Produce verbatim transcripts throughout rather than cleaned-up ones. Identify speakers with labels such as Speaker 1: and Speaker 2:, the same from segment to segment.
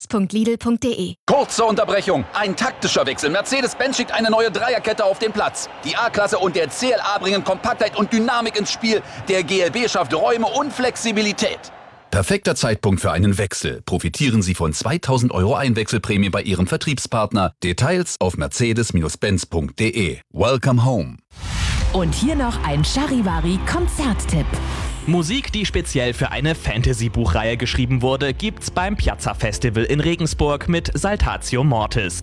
Speaker 1: punkt lidl punkt de.
Speaker 2: Kurze Unterbrechung. Ein taktischer Wechsel. Mercedes-Benz schickt eine neue Dreierkette auf den Platz. Die A-Klasse und der C L A bringen Kompaktheit und Dynamik ins Spiel. Der G L B schafft Räume und Flexibilität.
Speaker 3: Perfekter Zeitpunkt für einen Wechsel. Profitieren Sie von zweitausend Euro Einwechselprämie bei Ihrem Vertriebspartner. Details auf mercedes Benz punkt de. Welcome home.
Speaker 4: Und hier noch ein Charivari-Konzerttipp.
Speaker 5: Musik, die speziell für eine Fantasy-Buchreihe geschrieben wurde, gibt's beim Piazza Festival in Regensburg mit Saltatio Mortis.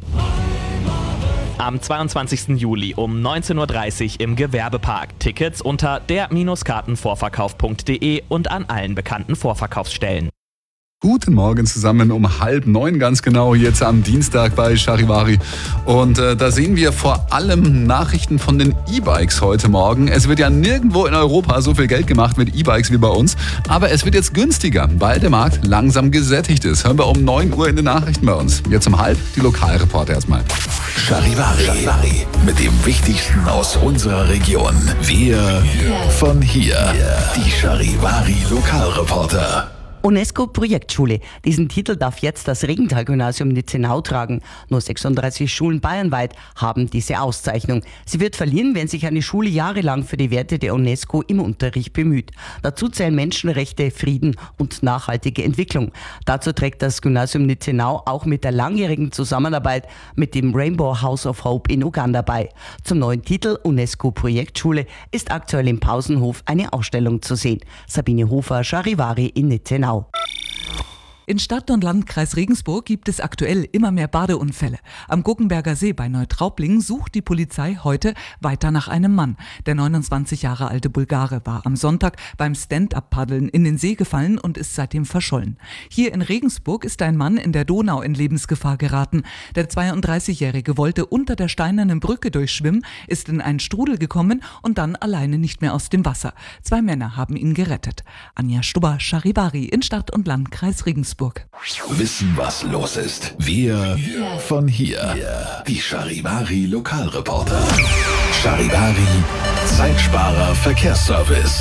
Speaker 5: Am zweiundzwanzigsten Juli um neunzehn Uhr dreißig im Gewerbepark. Tickets unter der Kartenvorverkauf punkt de und an allen bekannten Vorverkaufsstellen.
Speaker 6: Guten Morgen zusammen um halb neun ganz genau, jetzt am Dienstag bei Charivari. Und äh, da sehen wir vor allem Nachrichten von den E-Bikes heute Morgen. Es wird ja nirgendwo in Europa so viel Geld gemacht mit E-Bikes wie bei uns. Aber es wird jetzt günstiger, weil der Markt langsam gesättigt ist. Hören wir um neun Uhr in den Nachrichten bei uns. Jetzt um halb die Lokalreporter erstmal.
Speaker 7: Charivari, Charivari mit dem Wichtigsten aus unserer Region. Wir von hier. Die Charivari Lokalreporter.
Speaker 8: UNESCO-Projektschule. Diesen Titel darf jetzt das Regenthal-Gymnasium Nitzenau tragen. Nur sechsunddreißig Schulen bayernweit haben diese Auszeichnung. Sie wird verliehen, wenn sich eine Schule jahrelang für die Werte der UNESCO im Unterricht bemüht. Dazu zählen Menschenrechte, Frieden und nachhaltige Entwicklung. Dazu trägt das Gymnasium Nitzenau auch mit der langjährigen Zusammenarbeit mit dem Rainbow House of Hope in Uganda bei. Zum neuen Titel UNESCO-Projektschule ist aktuell im Pausenhof eine Ausstellung zu sehen. Sabine Hofer, Charivari in Nitzenau.
Speaker 9: In Stadt- und Landkreis Regensburg gibt es aktuell immer mehr Badeunfälle. Am Guggenberger See bei Neutraubling sucht die Polizei heute weiter nach einem Mann. Der neunundzwanzig Jahre alte Bulgare war am Sonntag beim Stand-up-Paddeln in den See gefallen und ist seitdem verschollen. Hier in Regensburg ist ein Mann in der Donau in Lebensgefahr geraten. Der zweiunddreißigjährige wollte unter der steinernen Brücke durchschwimmen, ist in einen Strudel gekommen und dann alleine nicht mehr aus dem Wasser. Zwei Männer haben ihn gerettet. Anja Stubber, Charivari in Stadt- und Landkreis Regensburg.
Speaker 7: Wissen, was los ist. Wir von hier. Die Charivari Lokalreporter. Charivari Zeitsparer Verkehrsservice.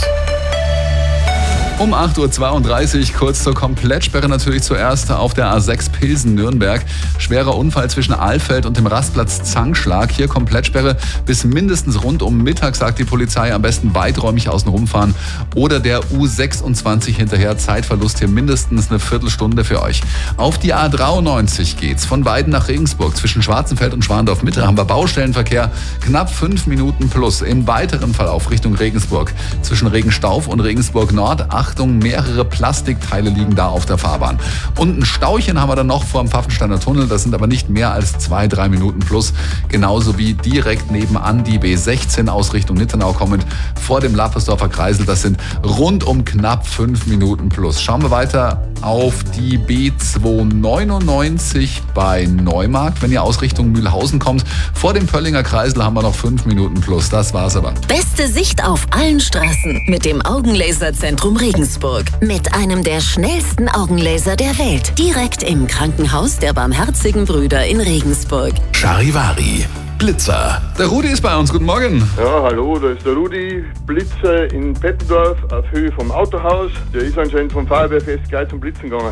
Speaker 6: Um acht Uhr zweiunddreißig, kurz zur Komplettsperre natürlich zuerst auf der A sechs Pilsen-Nürnberg. Schwerer Unfall zwischen Alfeld und dem Rastplatz Zangschlag. Hier Komplettsperre bis mindestens rund um Mittag, sagt die Polizei. Am besten weiträumig außen rumfahren. Oder der U sechsundzwanzig hinterher. Zeitverlust hier mindestens eine Viertelstunde für euch. Auf die A dreiundneunzig geht's. Von Weiden nach Regensburg. Zwischen Schwarzenfeld und Schwandorf-Mitte haben wir Baustellenverkehr. Knapp fünf Minuten plus. Im weiteren Verlauf Richtung Regensburg. Zwischen Regenstauf und Regensburg Nord. Achtung, mehrere Plastikteile liegen da auf der Fahrbahn. Und ein Stauchen haben wir dann noch vor dem Pfaffensteiner Tunnel. Das sind aber nicht mehr als zwei, drei Minuten plus. Genauso wie direkt nebenan die B sechzehn aus Richtung Nittenau kommend vor dem Lappersdorfer Kreisel. Das sind rund um knapp fünf Minuten plus. Schauen wir weiter auf die B zweihundertneunundneunzig bei Neumarkt. Wenn ihr aus Richtung Mühlhausen kommt, vor dem Pöllinger Kreisel haben wir noch fünf Minuten plus. Das war's aber.
Speaker 10: Beste Sicht auf allen Straßen mit dem Augenlaserzentrum Regensburg. Mit einem der schnellsten Augenlaser der Welt. Direkt im Krankenhaus der Barmherzigen Brüder in Regensburg.
Speaker 7: Charivari Blitzer.
Speaker 6: Der Rudi ist bei uns. Guten Morgen.
Speaker 11: Ja, hallo, da ist der Rudi. Blitzer in Pettendorf auf Höhe vom Autohaus. Der ist anscheinend vom Feuerwehrfest gleich zum Blitzen gegangen.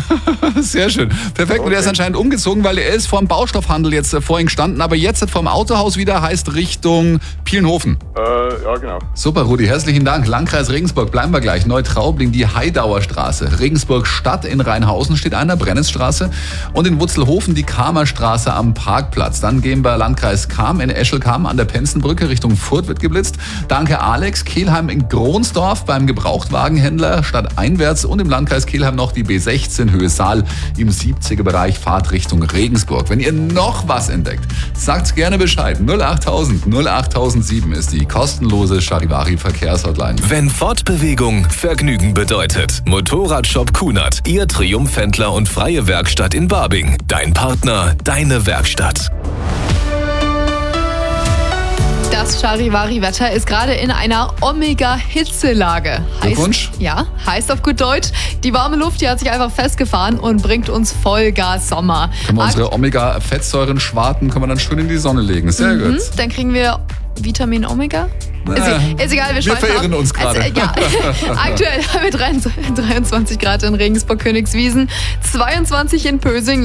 Speaker 6: Sehr schön. Perfekt. Okay. Und er ist anscheinend umgezogen, weil er ist vor dem Baustoffhandel jetzt äh, vorhin gestanden, aber jetzt vor dem Autohaus wieder, heißt Richtung Pielnhofen.
Speaker 11: Äh, ja, genau.
Speaker 6: Super, Rudi. Herzlichen Dank. Landkreis Regensburg, bleiben wir gleich. Neutraubling, die Heidauer Straße. Regensburg Stadt in Rheinhausen steht einer, Brennnesstraße. Und in Wutzelhofen die Kamerstraße am Parkplatz. Dann gehen wir Landkreis Kam in Eschelkam an der Penzenbrücke Richtung Furth wird geblitzt. Danke Alex. Kehlheim in Gronsdorf beim Gebrauchtwagenhändler stadteinwärts und im Landkreis Kehlheim noch die B sechzehn Höhe Saal im siebziger Bereich Fahrt Richtung Regensburg. Wenn ihr noch was entdeckt, sagt's gerne Bescheid. null achttausend null achttausendsieben ist die kostenlose Charivari Verkehrshotline.
Speaker 12: Wenn Fortbewegung Vergnügen bedeutet. Motorradshop Kunert, Ihr Triumphhändler und freie Werkstatt in Barbing. Dein Partner, deine Werkstatt.
Speaker 13: Das Charivari-Wetter ist gerade in einer Omega-Hitzelage.
Speaker 6: Glückwunsch.
Speaker 13: Ja, heißt auf gut Deutsch, die warme Luft, die hat sich einfach festgefahren und bringt uns Vollgas Sommer.
Speaker 6: Können wir unsere Omega-Fettsäuren-Schwarten können wir dann schön in die Sonne legen. Sehr mhm, gut.
Speaker 13: Dann kriegen wir Vitamin Omega. Ist,
Speaker 6: äh,
Speaker 13: ist egal, wir,
Speaker 6: wir verirren uns gerade.
Speaker 13: Also, ja. Aktuell haben wir dreiundzwanzig Grad in Regensburg-Königswiesen, zweiundzwanzig in Pösing.